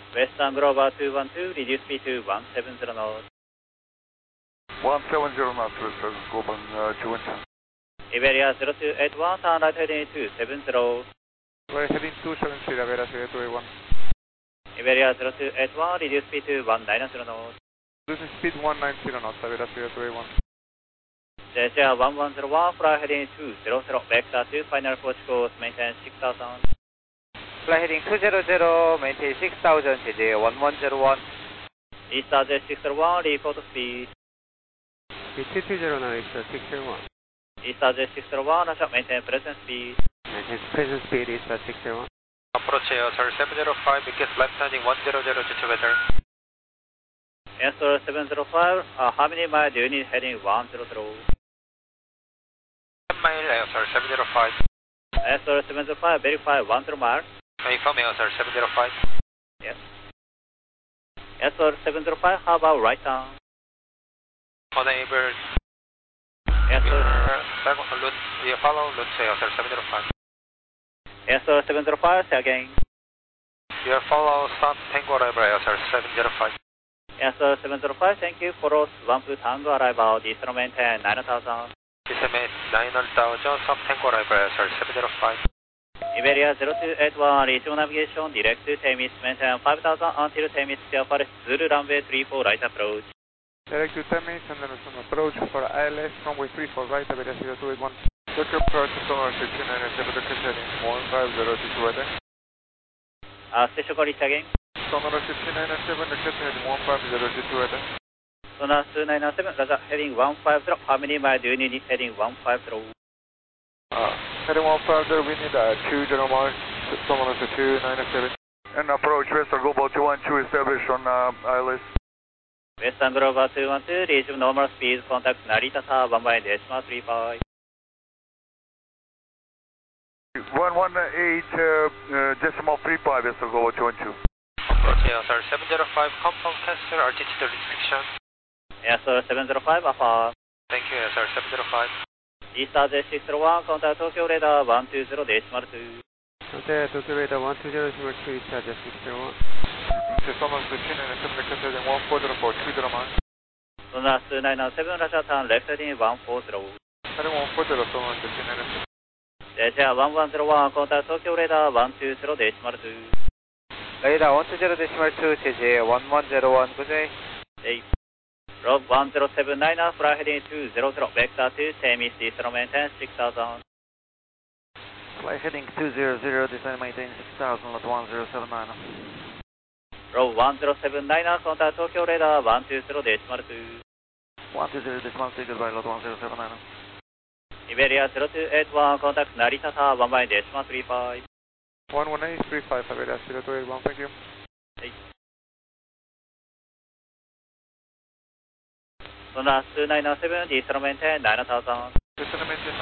Western Global 212, reduce speed to 170 knots. 170 knots, Western Global 212. Iberia 0281, turn right heading 270. Right heading 270, Iberia 0281. Iberia 0281, reduce speed to 190 knots. Reduce speed 190 knots, Iberia 0281. JCR 1101, fly heading 200, vector 2, final approach course, maintain 6000. Fly heading 200, maintain 6000, JJ 1101. East RJ601, report speed. Speed 220 now, East 601. East RJ601, rush maintain present speed. Maintain present speed, East 601. Approach AirStar 705, because left turning 100 to weather. AirStar 705, how many miles do you need heading 100? 10 mile AirStar 705. AirStar 705, verify 100 miles. Confirm AirStar 705. Yes. AirStar 705, how about right down? Unable. AirStar, We follow route AirStar 705. AirStar 705, say again. We follow stop Tango arrival AirStar 705. AirStar 705, thank you. Follow 1 Blue Tango arrival, distance maintain 9000. Estimate 900,000, stop Tango arrival AirStar 705. Iberia 0281, regional navigation, direct to Temis, maintain 5000 until Temis, clear for Zulu runway 34, right approach. Direct to Temis and then some approach for ILS, runway 34, right, Iberia 0281. Look approach to sonar 5997, look heading 150 to weather. Station call reach again. Sonar 5997, look heading 150 to weather. Sonar 2997, roger, heading 150, how many miles do you need heading 150? Heading 150, we need 20 miles, sonar 2997. And approach Western Global 212 established on ILS. Western Global 212, resume normal speed, contact Narita Tower 1 by decimal 35. 118 decimal 35, Western Global 212. Approach AirStar 705, confirm cancel altitude restriction. AirStar 705, Alpha. Thank you AirStar 705. East RJ601, contact Tokyo radar 120 decimal 2. Contact Tokyo radar 120 decimal 2, East 601. Sonar 5997, look heading 140 for 20 miles. Sonar 2997, roger, turn left heading 140. Heading 140, sonar 5997. JCR 1101, contact Tokyo radar 120 decimal 2. Radar 120 decimal 2, JJ 1101, good day. 8. Rob 1079, fly heading 200, vector 2, Temis, distance maintain 6000. Fly heading 200, descend maintain 6000, lot 1079. Rob 1079, contact Tokyo radar 120 decimal 2. 120 decimal 2, goodbye, lot 1079. Iberia 0281, contact Narita Tower 1 by decimal 35. 11835, Iberia 0281, thank you. 8. Sonar 2997, distance maintain 9000. Distance maintain